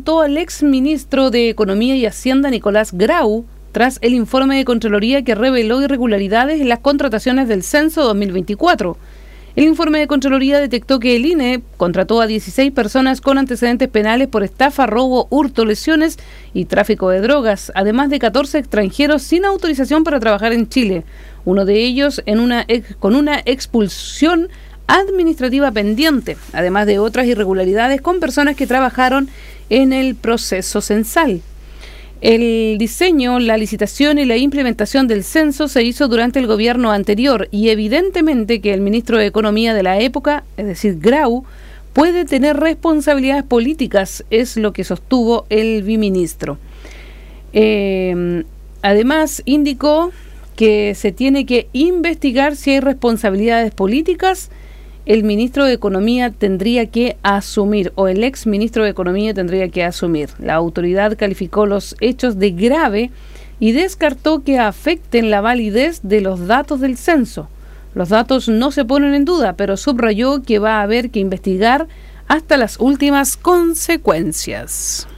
apuntó al exministro de Economía y Hacienda, Nicolás Grau, tras el informe de Contraloría que reveló irregularidades en las contrataciones del censo 2024. El informe de Contraloría detectó que el INE contrató a 16 personas con antecedentes penales por estafa, robo, hurto, lesiones y tráfico de drogas, además de 14 extranjeros sin autorización para trabajar en Chile, uno de ellos con una expulsión administrativa pendiente, además de otras irregularidades con personas que trabajaron en el proceso censal. El diseño, la licitación y la implementación del censo se hizo durante el gobierno anterior y evidentemente que el ministro de Economía de la época, es decir, Grau, puede tener responsabilidades políticas, es lo que sostuvo el viceministro. Además, indicó que se tiene que investigar si hay responsabilidades políticas. El ministro de Economía tendría que asumir, o el ex ministro de Economía tendría que asumir. La autoridad calificó los hechos de grave y descartó que afecten la validez de los datos del censo. Los datos no se ponen en duda, pero subrayó que va a haber que investigar hasta las últimas consecuencias.